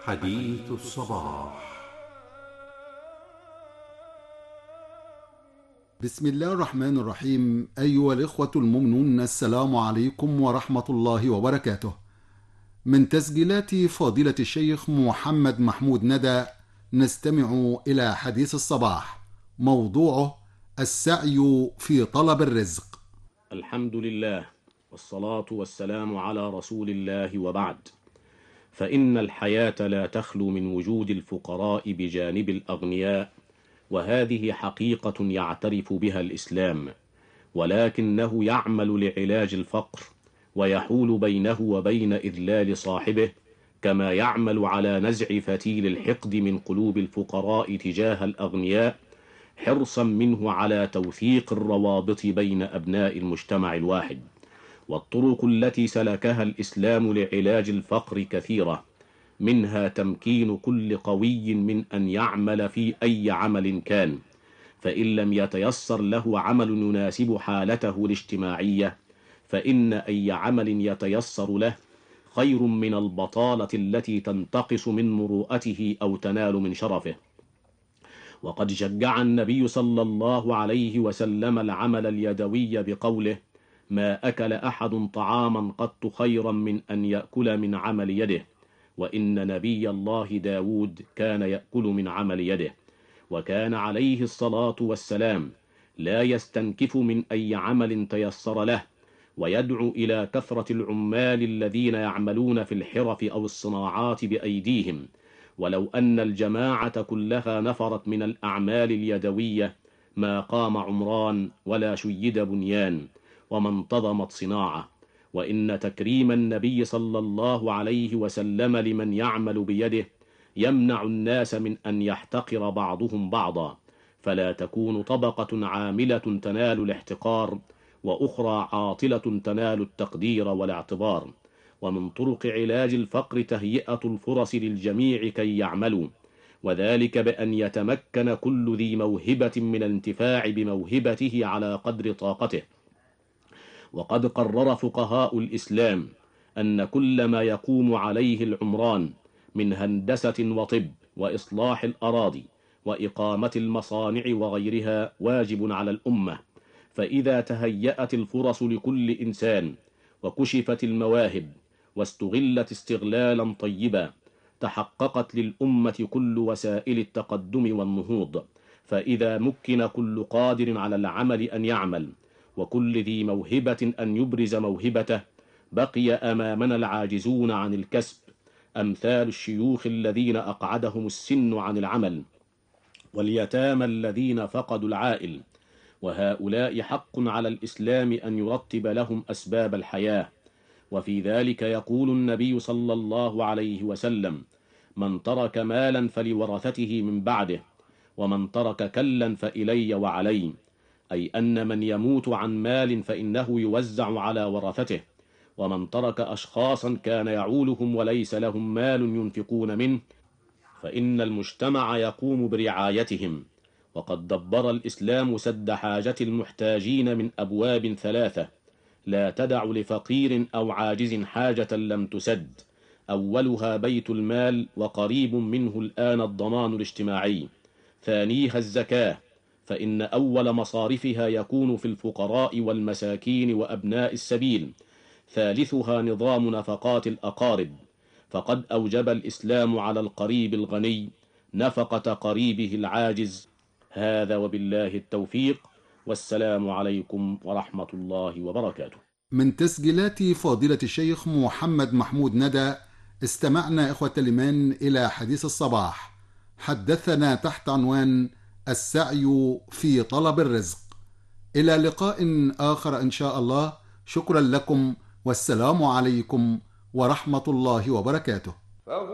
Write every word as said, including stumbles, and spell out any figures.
حديث الصباح. بسم الله الرحمن الرحيم. أيها الإخوة المؤمنون، السلام عليكم ورحمة الله وبركاته. من تسجيلات فضيلة الشيخ محمد محمود ندى نستمع إلى حديث الصباح، موضوعه السعي في طلب الرزق. الحمد لله والصلاة والسلام على رسول الله، وبعد، فإن الحياة لا تخلو من وجود الفقراء بجانب الأغنياء، وهذه حقيقة يعترف بها الإسلام، ولكنه يعمل لعلاج الفقر ويحول بينه وبين إذلال صاحبه، كما يعمل على نزع فتيل الحقد من قلوب الفقراء تجاه الأغنياء، حرصا منه على توثيق الروابط بين أبناء المجتمع الواحد. والطرق التي سلكها الإسلام لعلاج الفقر كثيرة، منها تمكين كل قوي من أن يعمل في أي عمل كان، فإن لم يتيسر له عمل يناسب حالته الاجتماعية، فإن أي عمل يتيسر له خير من البطالة التي تنتقص من مروءته أو تنال من شرفه. وقد شجع النبي صلى الله عليه وسلم العمل اليدوي بقوله: ما أكل أحد طعاما قط خيرا من أن يأكل من عمل يده، وإن نبي الله داود كان يأكل من عمل يده. وكان عليه الصلاة والسلام لا يستنكف من أي عمل تيسر له، ويدعو إلى كثرة العمال الذين يعملون في الحرف أو الصناعات بأيديهم، ولو أن الجماعة كلها نفرت من الأعمال اليدوية ما قام عمران ولا شيد بنيان وما انتظمت صناعة. وإن تكريم النبي صلى الله عليه وسلم لمن يعمل بيده يمنع الناس من أن يحتقر بعضهم بعضا، فلا تكون طبقة عاملة تنال الاحتقار وأخرى عاطلة تنال التقدير والاعتبار. ومن طرق علاج الفقر تهيئة الفرص للجميع كي يعملوا، وذلك بأن يتمكن كل ذي موهبة من الانتفاع بموهبته على قدر طاقته. وقد قرر فقهاء الإسلام أن كل ما يقوم عليه العمران من هندسة وطب وإصلاح الأراضي وإقامة المصانع وغيرها واجب على الأمة، فإذا تهيأت الفرص لكل إنسان وكشفت المواهب واستغلت استغلالا طيبا، تحققت للأمة كل وسائل التقدم والنهوض. فإذا مكن كل قادر على العمل أن يعمل، وكل ذي موهبة أن يبرز موهبته، بقي أمامنا العاجزون عن الكسب، أمثال الشيوخ الذين أقعدهم السن عن العمل، واليتامى الذين فقدوا العائل، وهؤلاء حق على الإسلام أن يرتب لهم أسباب الحياة. وفي ذلك يقول النبي صلى الله عليه وسلم: من ترك مالا فلورثته من بعده، ومن ترك كلا فإلي وعلي، أي أن من يموت عن مال فإنه يوزع على ورثته، ومن ترك أشخاصا كان يعولهم وليس لهم مال ينفقون منه فإن المجتمع يقوم برعايتهم. وقد دبر الإسلام سد حاجة المحتاجين من أبواب ثلاثة لا تدع لفقير أو عاجز حاجة لم تسد، أولها بيت المال، وقريب منه الآن الضمان الاجتماعي. ثانيها الزكاة، فإن أول مصارفها يكون في الفقراء والمساكين وأبناء السبيل. ثالثها نظام نفقات الأقارب، فقد أوجب الإسلام على القريب الغني نفقة قريبه العاجز. هذا وبالله التوفيق، والسلام عليكم ورحمة الله وبركاته. من تسجيلات فضيلة الشيخ محمد محمود ندى استمعنا إخوة الإيمان إلى حديث الصباح، حدثنا تحت عنوان السعي في طلب الرزق. إلى لقاء آخر إن شاء الله. شكرا لكم، والسلام عليكم ورحمة الله وبركاته.